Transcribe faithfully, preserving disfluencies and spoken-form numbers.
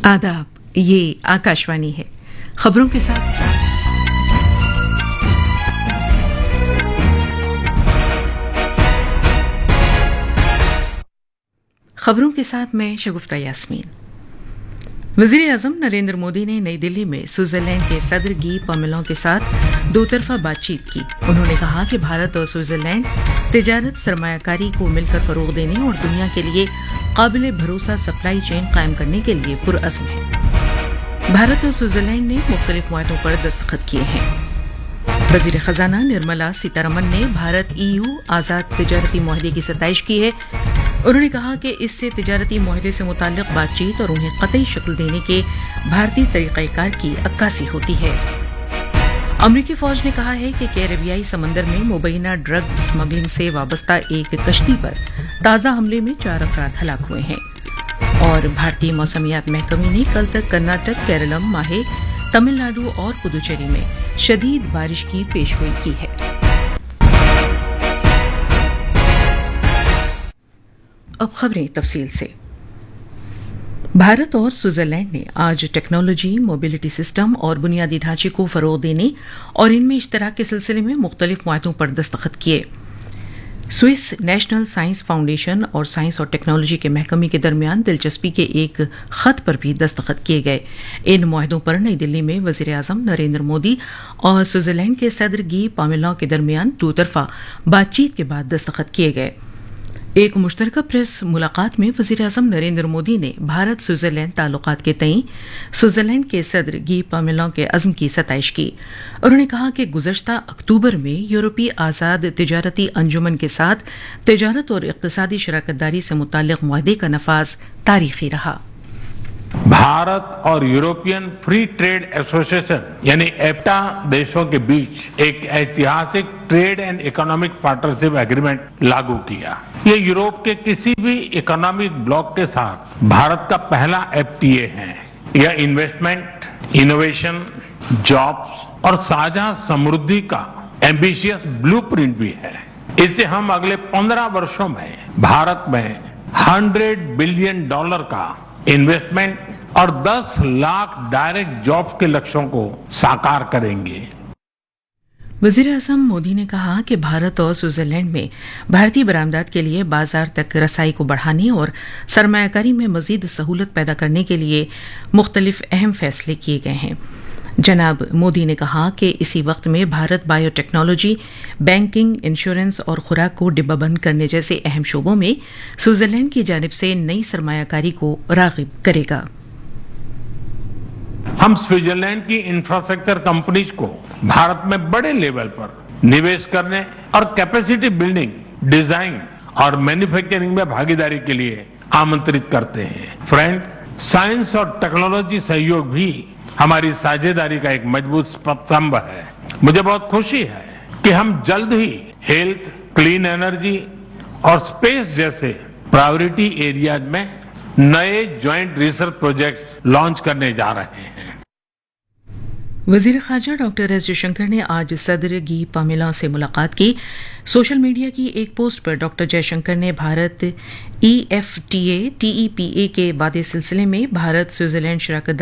आदाब, ये आकाशवाणी है। खबरों के साथ खबरों के साथ मैं शगुफ्ता यास्मीन। वज़ीर आज़म नरेंद्र मोदी ने नई दिल्ली में स्विट्जरलैंड के सदर गी पामेलों के साथ दो तरफा बातचीत की। उन्होंने कहा कि भारत और स्विट्जरलैंड तिजारत, सरमायाकारी को मिलकर फरोग देने और दुनिया के लिए काबिल भरोसा सप्लाई चेन कायम करने के लिए पुरअज़्म है। भारत और स्विट्जरलैंड ने मुख्तलिफ मुआहदों पर दस्तखत किए हैं। वज़ीर खजाना निर्मला सीतारमण ने भारत ईयू आज़ाद तिजारती मुआहदे की सताइश की है। उन्होंने कहा कि इससे तिजारती मुआहदे से मुताल्लिक बातचीत और उन्हें कतई शक्ल देने के भारतीय तरीक़ाकार की अक्कासी होती है। अमरीकी फौज ने कहा है कि कैरेबियाई समंदर में मुबैना ड्रग स्मगलिंग से वाबस्ता एक कश्ती पर ताज़ा हमले में चार अफराद हलाक हुए हैं। और भारतीय मौसमियात महकमे ने कल तक कर्नाटक, केरलम, माहे, तमिलनाडु और पुदुचेरी में शदीद बारिश की पेशगोई की है। अब खबरें तफसील से। भारत और स्विट्जरलैंड ने आज टेक्नोलॉजी, मोबिलिटी सिस्टम और बुनियादी ढांचे को फरोग देने और इनमें इश्तराक के सिलसिले में मुख्तलिफ मुआहदों पर दस्तखत किए। स्विस नेशनल साइंस फाउंडेशन और साइंस और टेक्नोलॉजी के महकमे के दरमियान दिलचस्पी के एक खत पर भी दस्तखत किए गए। इन मुआहदों पर नई दिल्ली में वज़ीर आज़म नरेंद्र मोदी और स्विट्जरलैंड के सदर गी पामेलों के दरमियान दो तरफा बातचीत के बाद दस्तखत किए गए। एक मुश्तरका प्रेस मुलाकात में वज़ीर आज़म नरेंद्र मोदी ने भारत स्विट्जरलैंड ताल्लुकात के तईं स्विट्जरलैंड के सदर गी पामेलों के अज़्म की सताइश की। उन्होंने कहा कि गुज़श्ता अक्टूबर में यूरोपीय आज़ाद तिजारती अंजुमन के साथ तिजारत और इक़्तिसादी शराकतदारी से मुताल्लिक़ मुआहदे का नफाज़ तारीख़ी रहा। भारत और यूरोपियन फ्री ट्रेड एसोसिएशन यानी एफ्टा देशों के बीच एक ऐतिहासिक trade and economic partnership agreement लागू किया। ये यूरोप के किसी भी इकोनॉमिक ब्लॉक के साथ भारत का पहला एफटीए है। यह इन्वेस्टमेंट, इनोवेशन, जॉब्स और साझा समृद्धि का एम्बिशियस ब्लूप्रिंट भी है। इससे हम अगले पंद्रह वर्षों में भारत में हंड्रेड बिलियन डॉलर का इन्वेस्टमेंट और दस लाख डायरेक्ट जॉब्स के लक्ष्यों को साकार करेंगे। वज़ीर आज़म मोदी ने कहा कि भारत और स्विट्जरलैंड में भारतीय बरामदात के लिए बाजार तक रसाई को बढ़ाने और सरमायाकारी में मजीद सहूलत पैदा करने के लिए मुख्तलिफ अहम फैसले किए गए हैं। जनाब मोदी ने कहा कि इसी वक्त में भारत बायोटेक्नोलॉजी, बैंकिंग, इंश्योरेंस और खुराक को डिब्बाबंद करने जैसे अहम शोबों में स्विट्जरलैंड की जानिब से नई सरमायाकारी को राग़िब करेगा। हम स्विट्जरलैंड की इंफ्रास्ट्रक्चर कंपनीज को भारत में बड़े लेवल पर निवेश करने और कैपेसिटी बिल्डिंग, डिजाइन और मैन्युफैक्चरिंग में भागीदारी के लिए आमंत्रित करते हैं। फ्रेंड्स, साइंस और टेक्नोलॉजी सहयोग भी हमारी साझेदारी का एक मजबूत स्तंभ है। मुझे बहुत खुशी है कि हम जल्द ही हेल्थ, क्लीन एनर्जी और स्पेस जैसे प्रायोरिटी एरियाज में नए ज्वाइंट रिसर्च प्रोजेक्ट्स लॉन्च करने जा रहे हैं। वज़ीर ख़ारजा डॉक्टर एस जयशंकर ने आज सदर गी पामेलों से मुलाकात की। सोशल मीडिया की एक पोस्ट पर डॉक्टर जयशंकर ने Bharat E F T A T E P A के वादे सिलसिले में भारत स्विट्जरलैंड शराकत